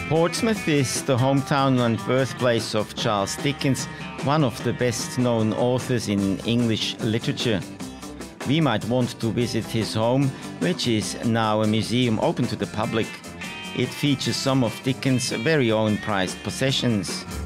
Portsmouth is the hometown and birthplace of Charles Dickens, one of the best-known authors in English literature. We might want to visit his home, which is now a museum open to the public. It features some of Dickens' very own prized possessions.